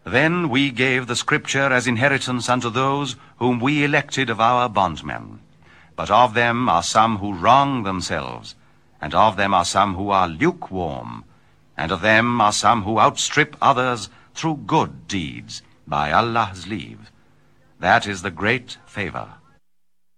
Then we gave the Scripture as inheritance unto those whom we elected of our bondmen. But of them are some who wrong themselves, and of them are some who are lukewarm, and of them are some who outstrip others through good deeds, by Allah's leave. That is the great favor.